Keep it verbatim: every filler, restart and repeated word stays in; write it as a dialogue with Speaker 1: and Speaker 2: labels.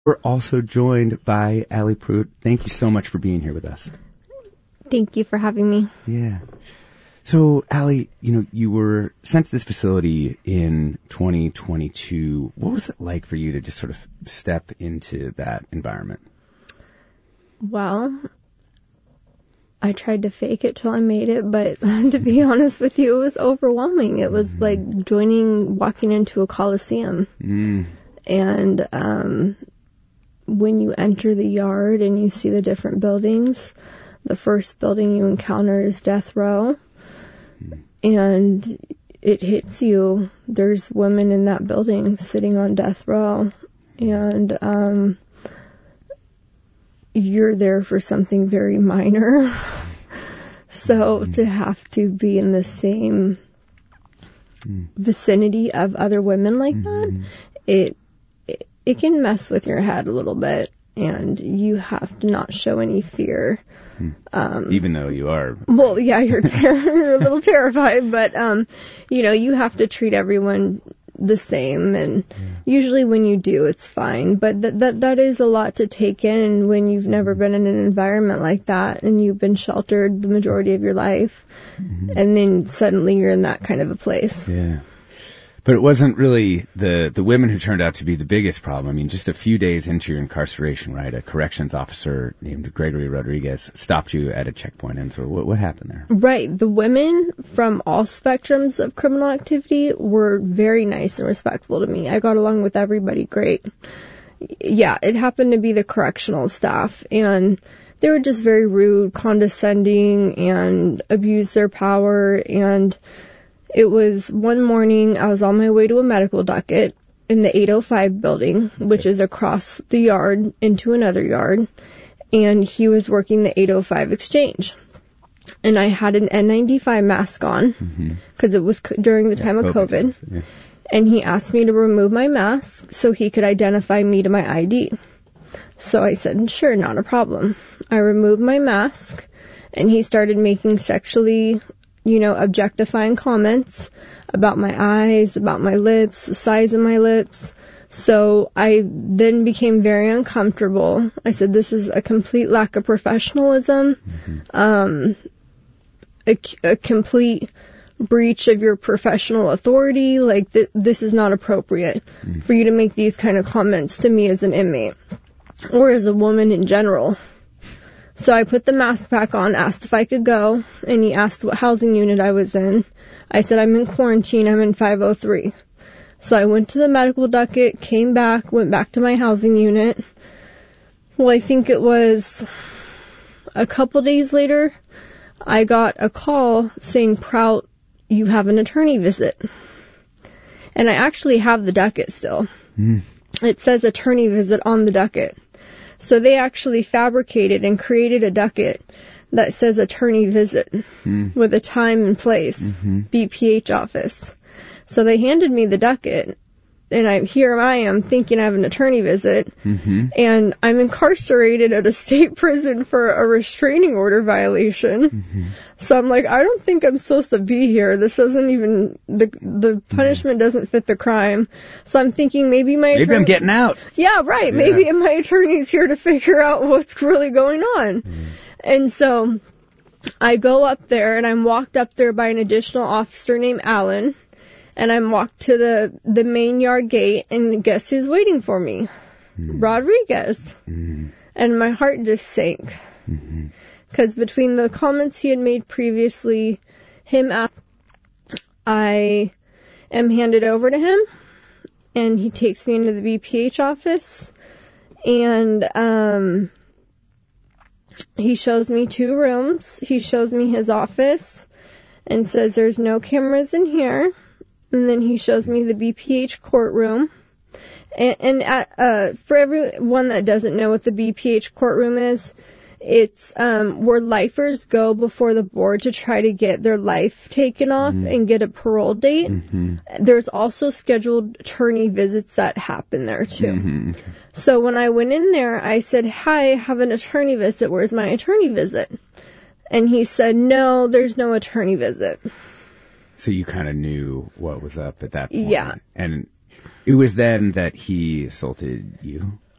Speaker 1: We're also joined by Allie Pruitt. Thank you so much for being here with us.
Speaker 2: Thank you for having me.
Speaker 1: Yeah. So, Allie, you know, you were sent to this facility in twenty twenty-two. What was it like for you to just sort of step into that environment?
Speaker 2: Well, I tried to fake it till I made it, but to be honest with you, it was overwhelming. It was mm-hmm. like joining, walking into a coliseum. Mm. And um, when you enter the yard and you see the different buildings, the first building you encounter is death row. Mm. And it hits you. There's women in that building sitting on death row. And um, you're there for something very minor. So to have to be in the same mm. vicinity of other women like mm-hmm. that, it, it it can mess with your head a little bit, and you have to not show any fear. Mm. Um,
Speaker 1: Even though you are.
Speaker 2: Well, yeah, you're ter- you're a little terrified, but um, you know, you have to treat everyone the same, and yeah. usually when you do, it's fine. But that that that is a lot to take in when you've never been in an environment like that, and you've been sheltered the majority of your life, mm-hmm. and then suddenly you're in that kind of a place.
Speaker 1: Yeah. But it wasn't really the, the women who turned out to be the biggest problem. I mean, just a few days into your incarceration, right, a corrections officer named Gregory Rodriguez stopped you at a checkpoint. And so what, what happened there?
Speaker 2: Right. The women from all spectrums of criminal activity were very nice and respectful to me. I got along with everybody great. Yeah, it happened to be the correctional staff. And they were just very rude, condescending, and abused their power. And it was one morning, I was on my way to a medical docket in the eight oh five building, which is across the yard into another yard, and he was working the eight oh five exchange. And I had an N ninety-five mask on, because mm-hmm. it was c- during the time yeah, of COVID, COVID. Yeah. And he asked me to remove my mask so he could identify me to my I D. So I said, sure, not a problem. I removed my mask, and he started making sexually you know, objectifying comments about my eyes, about my lips, the size of my lips. So I then became very uncomfortable. I said, this is a complete lack of professionalism, mm-hmm. um, a, a complete breach of your professional authority. Like, th- this is not appropriate mm-hmm. for you to make these kind of comments to me as an inmate or as a woman in general. So I put the mask back on, asked if I could go, and he asked what housing unit I was in. I said, I'm in quarantine, I'm in five oh three. So I went to the medical docket, came back, went back to my housing unit. Well, I think it was a couple days later, I got a call saying, Prout, you have an attorney visit. And I actually have the docket still. Mm. It says attorney visit on the docket. So they actually fabricated and created a docket that says attorney visit mm. with a time and place, mm-hmm. B P H office. So they handed me the docket, and I here I am thinking I have an attorney visit, mm-hmm. and I'm incarcerated at a state prison for a restraining order violation. Mm-hmm. So I'm like, I don't think I'm supposed to be here. This doesn't even, the the punishment mm-hmm. doesn't fit the crime. So I'm thinking maybe my
Speaker 1: Maybe
Speaker 2: attorney,
Speaker 1: I'm getting out.
Speaker 2: Yeah, right. Yeah. Maybe my attorney's here to figure out what's really going on. Mm-hmm. And so I go up there, and I'm walked up there by an additional officer named Alan. And I'm walked to the, the main yard gate, and guess who's waiting for me? Mm. Rodriguez. Mm. And my heart just sank. Because mm-hmm. between the comments he had made previously, him out, I am handed over to him, and he takes me into the B P H office, and um, he shows me two rooms. He shows me his office and says there's no cameras in here. And then he shows me the B P H courtroom. And, and at, uh, for everyone that doesn't know what the B P H courtroom is, it's um, where lifers go before the board to try to get their life taken off mm-hmm. and get a parole date. Mm-hmm. There's also scheduled attorney visits that happen there, too. Mm-hmm. Okay. So when I went in there, I said, hi, I have an attorney visit. Where's my attorney visit? And he said, no, there's no attorney visit.
Speaker 1: So you kind of knew what was up at that point.
Speaker 2: Yeah.
Speaker 1: And it was then that he assaulted you?